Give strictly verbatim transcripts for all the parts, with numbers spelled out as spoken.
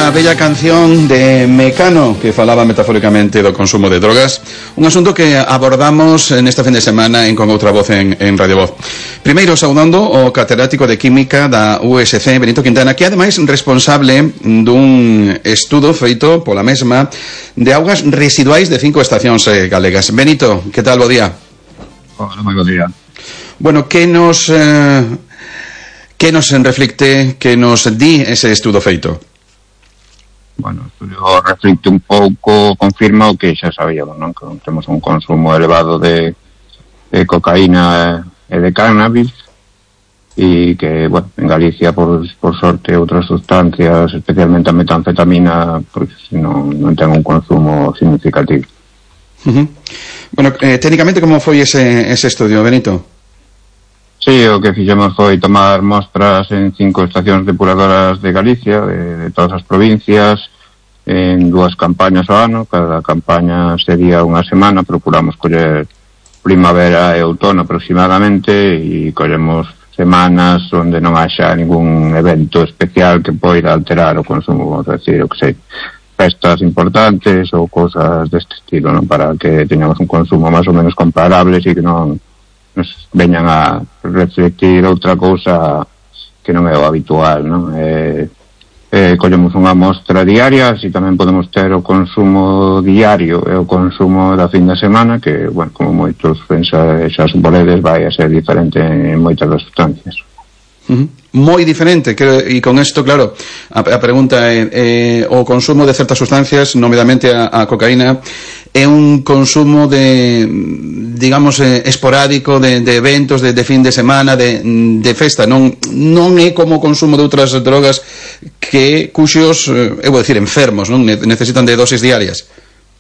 aquela bella canción de Mecano que falaba metafóricamente do consumo de drogas, un asunto que abordamos nesta fin de semana en Con Outra Voz en, en Radio Voz. Primeiro saudando o catedrático de Química da U S C, Benito Quintana, que ademais responsable dun estudo feito pola mesma de augas residuais de cinco estacións eh, galegas. Benito, que tal, bo día? Hola, moi bo día. Bueno, que nos eh, que nos reflicte, que nos di ese estudo feito? Bueno, o estudo reflicte un pouco, confirma o que xa sabíamos, non? Que temos un consumo elevado de, de cocaína e de cannabis e que, bueno, en Galicia, por, por sorte, outras sustancias, especialmente a metanfetamina, pois non, non ten un consumo significativo. Uh-huh. Bueno, eh, técnicamente, como foi ese, ese estudio, Benito? Sí, o que fixemos foi tomar mostras en cinco estacións depuradoras de Galicia, de, de todas as provincias, en dúas campañas ao ano. Cada campaña sería unha semana, procuramos coller primavera e outono aproximadamente, e collemos semanas onde non haxa ningún evento especial que poida alterar o consumo, vamos a decir, o que sei, festas importantes ou cosas deste estilo, non? Para que teñamos un consumo máis ou menos comparable e que non nos veñan a reflectir outra cousa que non é o habitual, non? Eh, eh, collemos unha mostra diaria, así tamén podemos ter o consumo diario e o consumo da fin de semana, que, bueno, como moitos pensa, xa suporedes, vai a ser diferente en moitas das sustancias. Uh-huh. Moi diferente, e con isto, claro, a, a pregunta é eh, o consumo de certas sustancias, nomeadamente a, a cocaína, é un consumo de, digamos, eh, esporádico de, de eventos, de, de fin de semana, de, de festa, non non é como o consumo de outras drogas que cuxos, eh, eu vou dicir, enfermos, non necesitan de dosis diarias.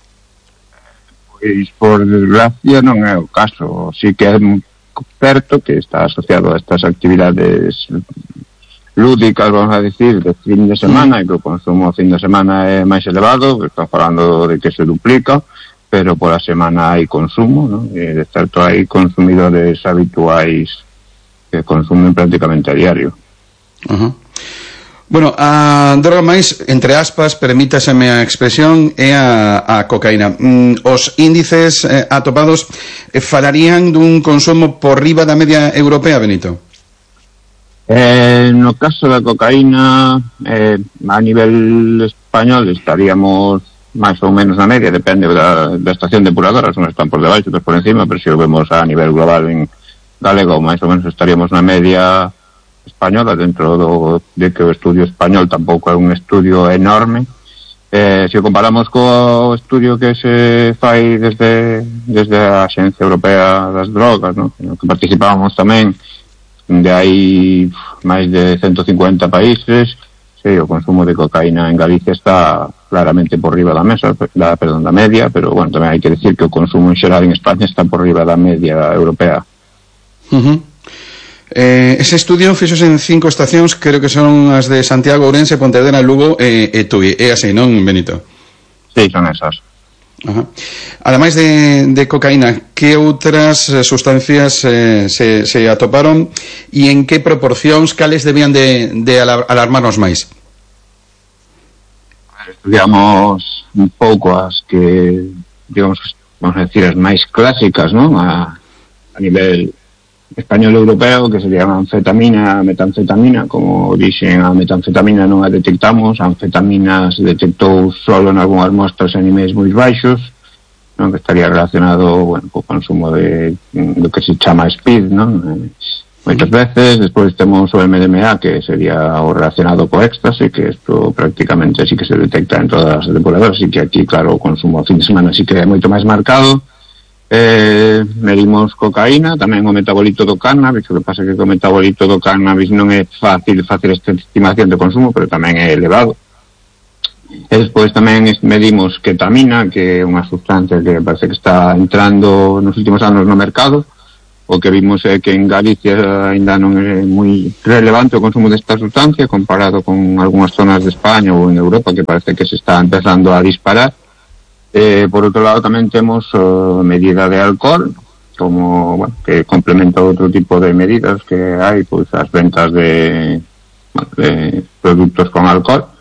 Pois, por desgracia, non é o caso. Si que é certo que está asociado a estas actividades lúdicas, vamos a decir, de fin de semana, e que o consumo a fin de semana é máis elevado, que están falando de que se duplica, pero por a semana hai consumo, ¿no? E de certo hai consumidores habituais que consumen prácticamente a diario. Uh-huh. Bueno, a droga máis, entre aspas, permítaseme a expresión, é a, a cocaína. Mm, os índices eh, atopados eh, falarían dun consumo por riba da media europea, Benito? Eh, no caso da cocaína, eh, a nivel español estaríamos máis ou menos na media, depende da, da estación depuradora, son están por debaixo, outras por encima, pero se o vemos a nivel global en galego, máis ou menos estaríamos na media española, dentro do, de que o estudio español tampouco é un estudio enorme. Eh, se o comparamos co estudio que se fai desde, desde a Axencia Europea das Drogas, ¿no? No que participábamos tamén, de hai máis de ciento cincuenta países, sí, o consumo de cocaína en Galicia está claramente por riba da mesa, da, perdón, da media, pero bueno, tamén hai que decir que o consumo en xeral en España está por riba da media europea. Uh-huh. Eh, ese estudio fixose en cinco estacións, creo que son as de Santiago, Ourense, Pontevedra, Lugo e, e Tui. É así, non, Benito? Sí, son esas. Ajá. Ademais de, de cocaína, que outras sustancias eh, se, se atoparon e en que proporcións, cales debían de, de alarmarnos máis? Estudiamos un pouco as que, digamos, vamos a decir, as máis clásicas, non? A, a nivel español europeo, que sería a anfetamina, a metanfetamina. Como dixen, a metanfetamina non a detectamos, a anfetamina se detectou solo en algunhas mostras en niveis moi baixos, non? Que estaría relacionado, bueno, co consumo de do que se chama speed, non? Eh, moitas veces. Despois temos o M D M A, que sería o relacionado co éxtase, que isto prácticamente sí que se detecta en todas as depuradoras, así que aquí, claro, o consumo a fin de semana sí que é moito máis marcado. Eh, medimos cocaína, tamén o metabolito do cannabis. O que pasa é que o metabolito do cannabis non é fácil facer esta estimación de consumo, pero tamén é elevado. E despois tamén medimos ketamina, que é unha sustancia que parece que está entrando nos últimos anos no mercado. O que vimos é que en Galicia ainda non é moi relevante o consumo desta sustancia comparado con algunhas zonas de España ou en Europa, que parece que se está empezando a disparar. Eh, por outro lado tamén temos uh, medida de alcohol, como, bueno, que complementa outro tipo de medidas que hai, pois as ventas de, bueno, de produtos con alcohol.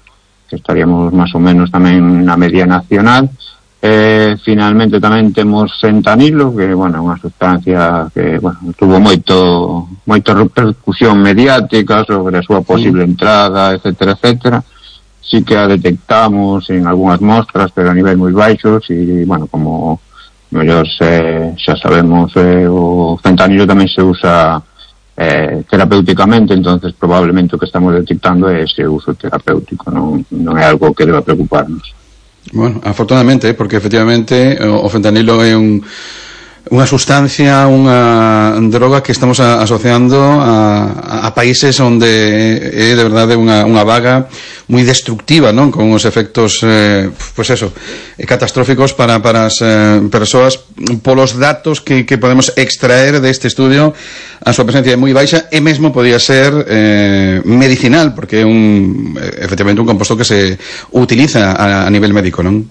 que estaríamos máis ou menos tamén na media nacional. Eh, finalmente tamén temos fentanilo, que, bueno, unha sustancia que, bueno, tuvo moito moita repercusión mediática sobre a súa posible sí. entrada, etcétera, etcétera. Sí que a detectamos en algunhas mostras, pero a nivel moi baixos, e, bueno, como mellor se, xa sabemos, eh, o fentanilo tamén se usa eh, terapéuticamente, entonces probablemente o que estamos detectando é ese uso terapéutico, non, non é algo que deba preocuparnos. Bueno, afortunadamente, porque efectivamente o fentanilo é un, unha sustancia, unha droga que estamos a, asociando a, a países onde é de verdade unha, unha vaga moi destructiva, non? Con os efectos, eh, pues eso, catastróficos para, para as eh, persoas. Polos datos que, que podemos extraer deste estudio, a súa presencia é moi baixa e mesmo podía ser eh, medicinal, porque é un, efectivamente un composto que se utiliza a, a nivel médico, non?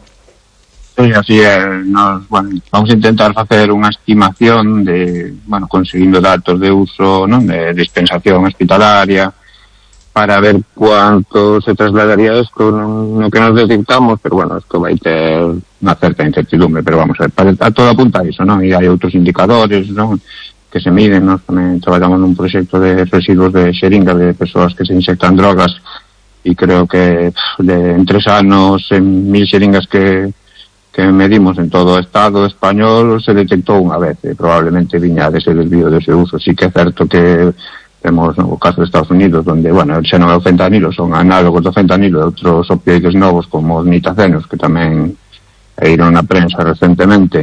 Sí, así é. Nos, bueno, vamos a intentar facer unha estimación de, bueno, conseguindo datos de uso, non, de dispensación hospitalaria, para ver cuánto se trasladaría esto no, no que nos detectamos, pero bueno, esto vai ter unha certa incertidumbre, pero vamos a ver, para, a todo apunta a iso, non? E hai outros indicadores, non, que se miden, nós tamén traballamos nun proxecto de residuos de xeringas de persoas que se inyectan drogas, e creo que de, en tres anos, en mil xeringas que que medimos en todo o Estado español, se detectou unha vez, e probablemente viña dese desvío dese uso. Sí que é certo que temos no caso de Estados Unidos, onde, bueno, xa non é o fentanilo, son análogos do fentanilo e outros opioides novos como os nitacenos, que tamén eiron na prensa recentemente,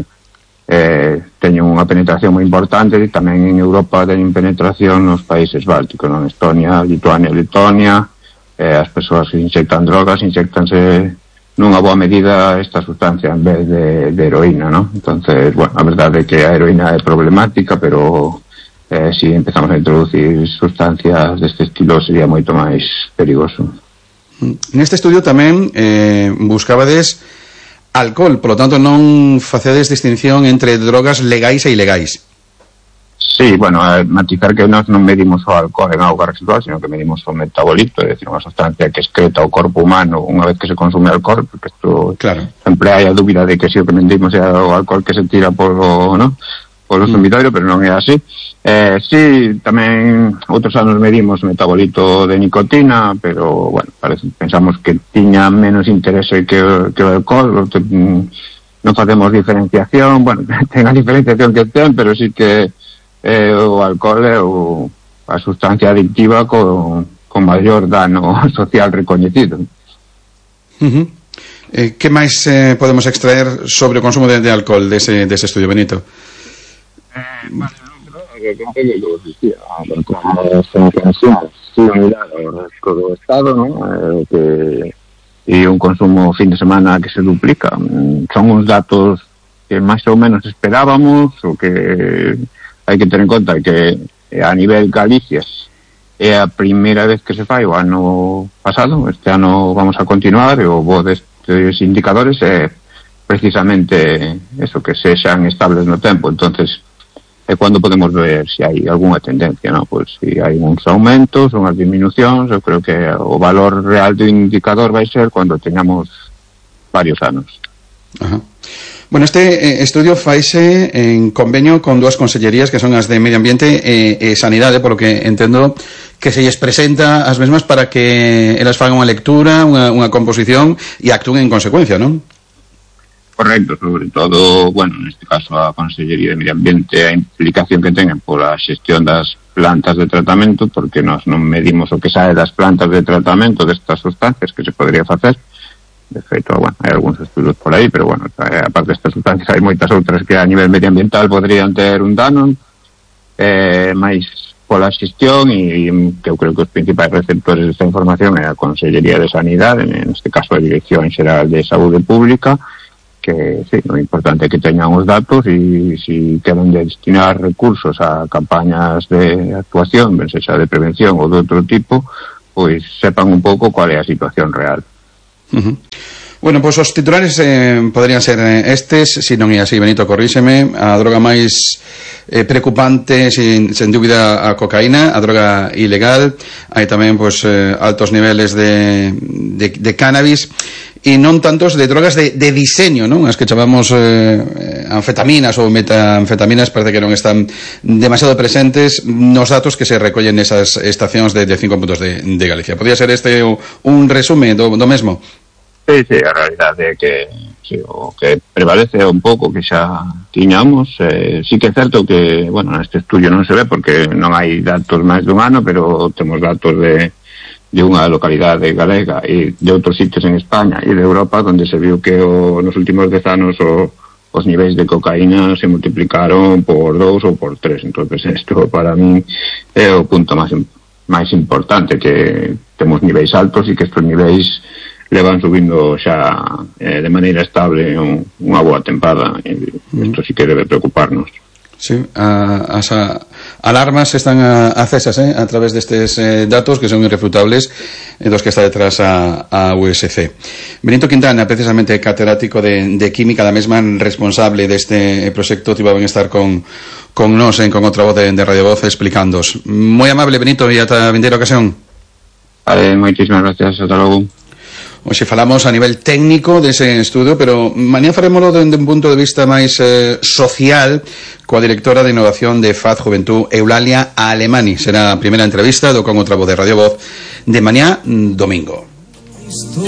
eh, teñen unha penetración moi importante, e tamén en Europa teñen penetración nos países bálticos, non? Estonia, Lituania, Letonia, eh, as persoas que inyectan drogas, inyectanse nunha boa medida esta sustancia en vez de, de heroína, ¿no? Entonces, bueno, a verdade é que a heroína é problemática, pero eh, si empezamos a introducir sustancias deste estilo sería moito máis perigoso. Neste estudio tamén eh, buscabades alcohol, polo tanto non facedes distinción entre drogas legais e ilegais. Sí, bueno, a matizar que nós non medimos o alcohol en auga residual, sino que medimos o metabolito, é dicir, unha sustancia que excreta o corpo humano unha vez que se consume alcohol, porque isto claro. Sempre hai a dúbida de que si o que medimos é o alcohol que se tira polo, ¿no? polo sumidoiro, mm. pero non é así. Eh, sí, tamén outros anos medimos o metabolito de nicotina, pero, bueno, parece, pensamos que tiña menos interese que, que o alcohol, que, mm, non facemos diferenciación, bueno, ten a diferenciación que ten, pero sí que Eh, o alcohol é o, a sustancia adictiva con, con maior dano social recoñecido. Uh-huh. Eh, que máis eh, podemos extraer sobre o consumo de, de alcohol dese, dese estudio, Benito? Eh, vale, que un pouco que vos dicía, como son pensións similar ao resto do Estado, ¿no? Eh, que e un consumo fin de semana que se duplica. Son uns datos que máis ou menos esperábamos, o que hai que ter en conta que a nivel Galicia é a primeira vez que se fai o ano pasado, este ano vamos a continuar, e o bo destes indicadores é precisamente eso, que sexan estables no tempo. Entonces é cando podemos ver se hai algunha tendencia, ¿no? Pois se hai uns aumentos, unhas disminucións. Eu creo que o valor real do indicador vai ser cando teñamos varios anos. Ajá. Bueno, este eh, estudio faise en convenio con dúas consellerías que son as de Medio Ambiente e, e Sanidade, por lo que entendo que se lles presenta as mesmas para que elas fagan unha lectura, unha, unha composición e actúen en consecuencia, non? Correcto, sobre todo, bueno, neste caso a Consellería de Medio Ambiente, a implicación que teñen pola xestión das plantas de tratamento, porque nós non medimos o que sae das plantas de tratamento destas sustancias que se podría facer. De feito, bueno, hai algúns estudos por aí, pero, bueno, aparte destas sustancias hai moitas outras que a nivel medioambiental podrían ter un dano, eh, máis pola xestión, e que eu creo que os principais receptores desta información é a Consellería de Sanidade, en este caso a Dirección Xeral de Saúde Pública, que, sí, o importante é que teñan os datos e se queren destinar recursos a campañas de actuación, ben sexa de prevención ou de outro tipo, pois sepan un pouco cual é a situación real. Uh-huh. Bueno, pois pues os titulares eh, podrían ser estes, se non é así, Benito, corríxeme. A droga máis eh, preocupante, sin, sin dúbida, a cocaína, a droga ilegal. Hai tamén, pues, eh, altos niveles de, de, de cannabis, e non tantos de drogas de, de diseño, non? As que chamamos eh, anfetaminas ou metanfetaminas, parece que non están demasiado presentes nos datos que se recollen nesas estacións de, de cinco puntos de, de Galicia. Podría ser este un resumen do, do mesmo? Sí, sí, a realidade é que sí, o que prevalece un pouco que xa tiñamos. Eh, sí que é certo que, bueno, neste estudio non se ve porque non hai datos máis dun ano, pero temos datos de de unha localidade galega e de outros sitios en España e de Europa onde se viu que o, nos últimos dez anos o, os niveis de cocaína se multiplicaron por dous ou por tres. Entonces isto para mí é o punto máis, máis importante, que temos niveis altos e que estes niveis levan subindo xa eh, de maneira estable un, unha boa tempada. Isto sí que debe preocuparnos. Sí, a, as a, alarmas están a, acesas eh, a través destes eh, datos que son irrefutables, eh, dos que está detrás a, a U S C. Benito Quintana, precisamente catedrático de, de Química, da mesma responsable deste proxecto, tivo ben estar con, con nos, eh, con outra voz de, de Radio Voz explicándos. Moi amable, Benito, e ata a vindeira ocasión. Vale, moitísimas gracias, ata logo. Hoxe falamos a nivel técnico dese estudo, pero mañá farémolo dende un punto de vista máis eh, social coa directora de innovación de F A Z Juventud, Eulalia Alemani. Será a primeira entrevista do con outra voz de Radio Voz de mañá domingo.